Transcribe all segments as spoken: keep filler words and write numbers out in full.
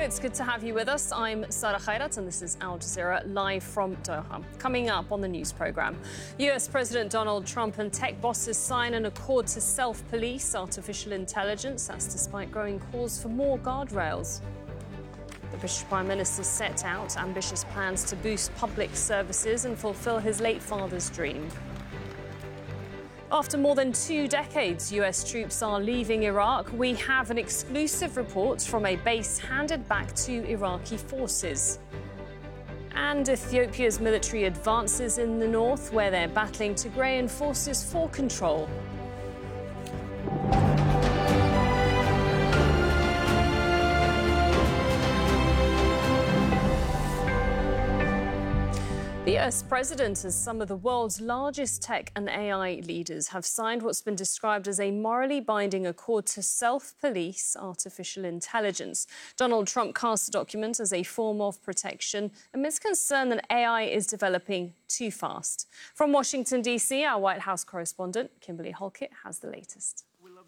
It's good to have you with us. I'm Sarah Khairat and this is Al Jazeera live from Doha. Coming up on the news programme, U S President Donald Trump and tech bosses sign an accord to self-police artificial intelligence. That's despite growing calls for more guardrails. The British Prime Minister set out ambitious plans to boost public services and fulfil his late father's dream. After more than two decades, U S troops are leaving Iraq. We have an exclusive report from a base handed back to Iraqi forces. And Ethiopia's military advances in the north, where they're battling Tigrayan forces for control. The U S president and some of the world's largest tech and A I leaders have signed what's been described as a morally binding accord to self-police artificial intelligence. Donald Trump cast the document as a form of protection amidst concern that A I is developing too fast. From Washington, D C, our White House correspondent, Kimberly Halkett, has the latest.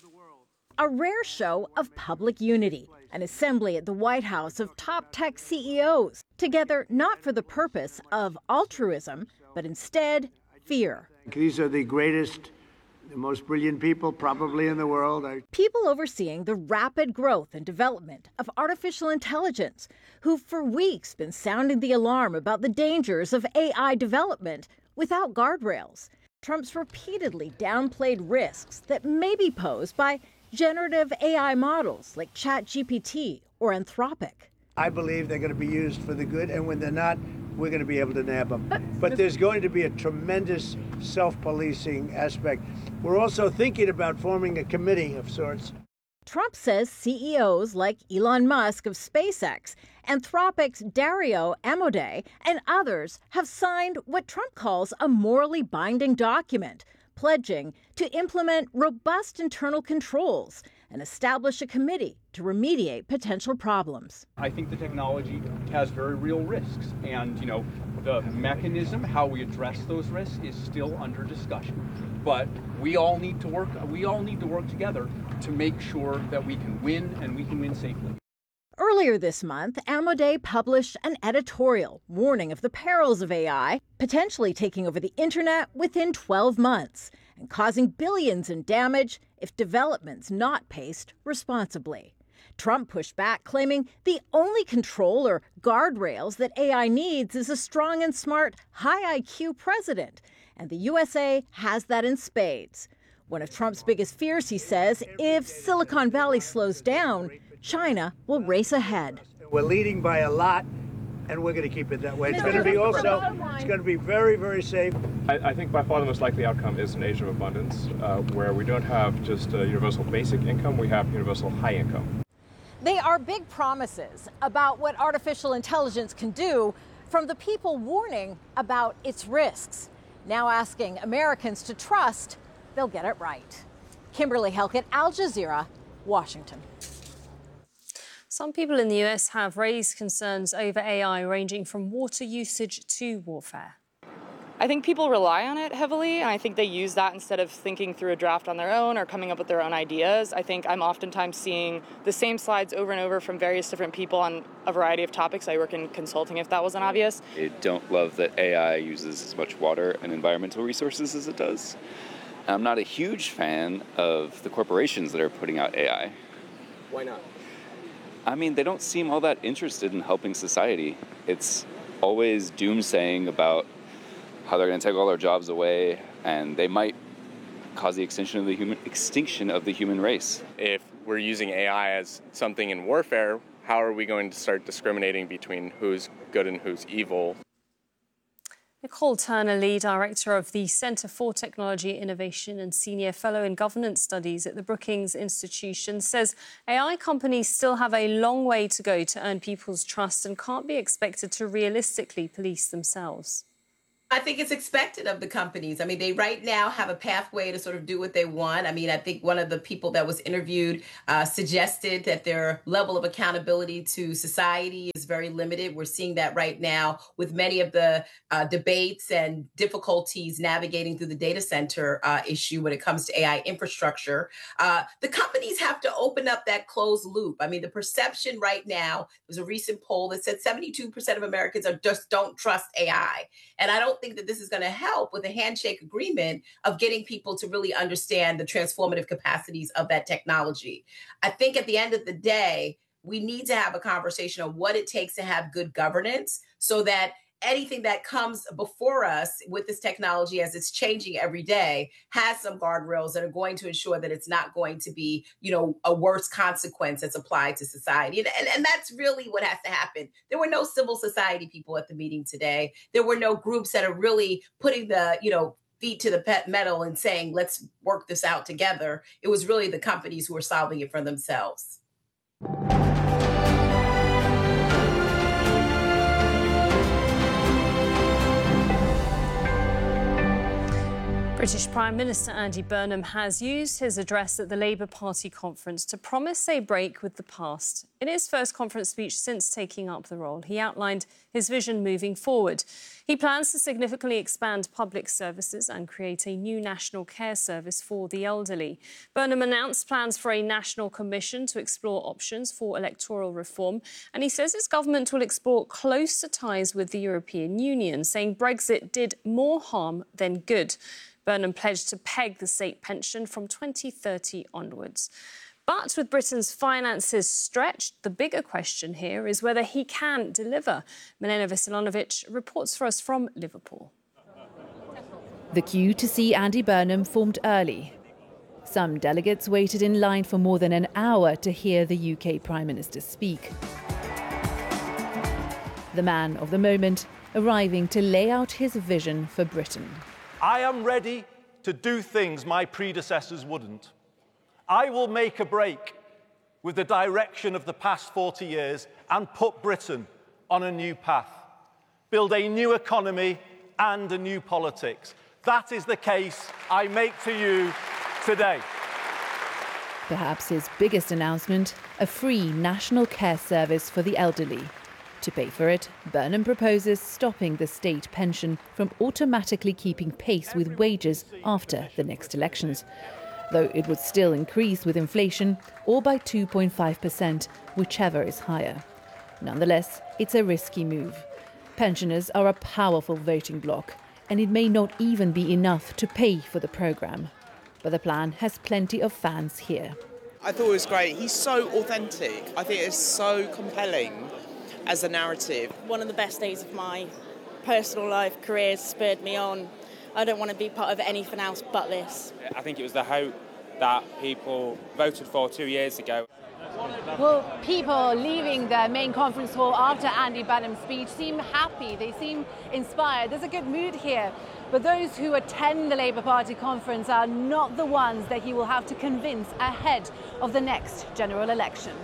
A rare show of public unity, an assembly at the White House of top tech C E Os, together not for the purpose of altruism, but instead fear. These are the greatest, the most brilliant people probably in the world. I... People overseeing the rapid growth and development of artificial intelligence, who've for weeks been sounding the alarm about the dangers of A I development without guardrails. Trump's repeatedly downplayed risks that may be posed by generative A I models like ChatGPT or Anthropic. I believe they're going to be used for the good, and when they're not, we're going to be able to nab them. But, but there's going to be a tremendous self-policing aspect. We're also thinking about forming a committee of sorts. Trump says C E Os like Elon Musk of SpaceX, Anthropic's Dario Amodei, and others have signed what Trump calls a morally binding document, pledging to implement robust internal controls and establish a committee to remediate potential problems. I think the technology has very real risks, and you know, the mechanism, how we address those risks, is still under discussion. But we all need to work. We all need to work together to make sure that we can win, and we can win safely. Earlier this month, Amodei published an editorial warning of the perils of A I, potentially taking over the internet within twelve months and causing billions in damage if development's not paced responsibly. Trump pushed back, claiming the only control or guardrails that A I needs is a strong and smart, high I Q president, and the U S A has that in spades. One of Trump's biggest fears, he says, if Silicon Valley slows down, China will race ahead. We're leading by a lot, and we're going to keep it that way. It's going to be also, it's going to be very, very safe. I, I think by far the most likely outcome is an age of abundance, uh, where we don't have just a universal basic income, we have universal high income. They are big promises about what artificial intelligence can do from the people warning about its risks, now asking Americans to trust they'll get it right. Kimberly Halkett, Al Jazeera, Washington. Some people in the U S have raised concerns over A I, ranging from water usage to warfare. I think people rely on it heavily, and I think they use that instead of thinking through a draft on their own or coming up with their own ideas. I think I'm oftentimes seeing the same slides over and over from various different people on a variety of topics. I work in consulting, if that wasn't obvious. I don't love that A I uses as much water and environmental resources as it does. I'm not a huge fan of the corporations that are putting out A I. Why not? I mean, they don't seem all that interested in helping society. It's always doomsaying about how they're going to take all our jobs away, and they might cause the extinction of the human extinction of the human race. If we're using A I as something in warfare, how are we going to start discriminating between who's good and who's evil? Nicole Turner Lee, Director of the Centre for Technology Innovation and Senior Fellow in Governance Studies at the Brookings Institution, says A I companies still have a long way to go to earn people's trust and can't be expected to realistically police themselves. I think it's expected of the companies. I mean, they right now have a pathway to sort of do what they want. I mean, I think one of the people that was interviewed uh, suggested that their level of accountability to society is very limited. We're seeing that right now with many of the uh, debates and difficulties navigating through the data center uh, issue when it comes to A I infrastructure. Uh, the companies have to open up that closed loop. I mean, the perception right now, there's a recent poll that said seventy-two percent of Americans are just don't trust A I. And I don't think that this is going to help with a handshake agreement of getting people to really understand the transformative capacities of that technology. I think at the end of the day, we need to have a conversation on what it takes to have good governance so that anything that comes before us with this technology as it's changing every day has some guardrails that are going to ensure that it's not going to be, you know, a worse consequence that's applied to society. And, and, and that's really what has to happen. There were no civil society people at the meeting today. There were no groups that are really putting the, you know, feet to the pet metal and saying, let's work this out together. It was really the companies who were solving it for themselves. British Prime Minister Andy Burnham has used his address at the Labour Party conference to promise a break with the past. In his first conference speech since taking up the role, he outlined his vision moving forward. He plans to significantly expand public services and create a new national care service for the elderly. Burnham announced plans for a national commission to explore options for electoral reform, and he says his government will explore closer ties with the European Union, saying Brexit did more harm than good. Burnham pledged to peg the state pension from twenty thirty onwards. But with Britain's finances stretched, the bigger question here is whether he can deliver. Milena Veselinovic reports for us from Liverpool. The queue to see Andy Burnham formed early. Some delegates waited in line for more than an hour to hear the U K Prime Minister speak. The man of the moment arriving to lay out his vision for Britain. I am ready to do things my predecessors wouldn't. I will make a break with the direction of the past forty years and put Britain on a new path. Build a new economy and a new politics. That is the case I make to you today. Perhaps his biggest announcement, a free national care service for the elderly. To pay for it, Burnham proposes stopping the state pension from automatically keeping pace with wages after the next elections, though it would still increase with inflation or by two point five percent, whichever is higher. Nonetheless, it's a risky move. Pensioners are a powerful voting bloc, and it may not even be enough to pay for the programme. But the plan has plenty of fans here. I thought it was great. He's so authentic. I think it's so compelling as a narrative. One of the best days of my personal life career has spurred me on. I don't want to be part of anything else but this. I think it was the hope that people voted for two years ago. Well, people leaving the main conference hall after Andy Burnham's speech seem happy. They seem inspired. There's a good mood here. But those who attend the Labour Party conference are not the ones that he will have to convince ahead of the next general election.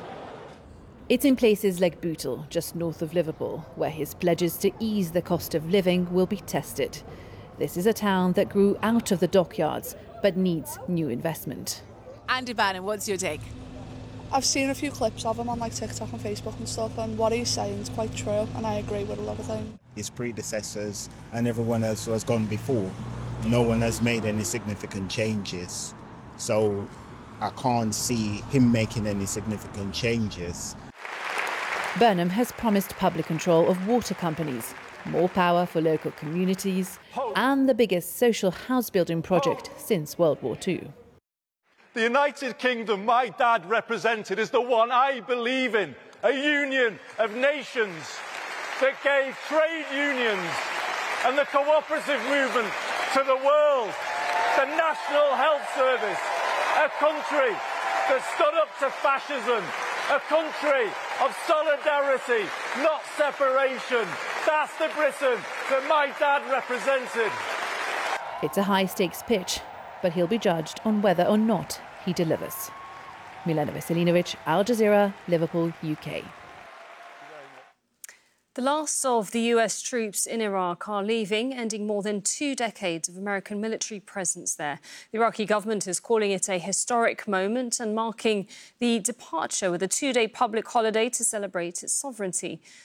It's in places like Bootle, just north of Liverpool, where his pledges to ease the cost of living will be tested. This is a town that grew out of the dockyards, but needs new investment. Andy Burnham, what's your take? I've seen a few clips of him on like TikTok and Facebook and stuff, and what he's saying is quite true, and I agree with a lot of things. His predecessors and everyone else who has gone before, no one has made any significant changes. So I can't see him making any significant changes. Burnham has promised public control of water companies, more power for local communities, and the biggest social house building project since World War Two. The United Kingdom my dad represented is the one I believe in, a union of nations that gave trade unions and the cooperative movement to the world, the National Health Service, a country that stood up to fascism, a country of solidarity, not separation. That's the Britain that my dad represented. It's a high-stakes pitch, but he'll be judged on whether or not he delivers. Milena Veselinovic, Al Jazeera, Liverpool, U K. The last of the U S troops in Iraq are leaving, ending more than two decades of American military presence there. The Iraqi government is calling it a historic moment and marking the departure with a two-day public holiday to celebrate its sovereignty.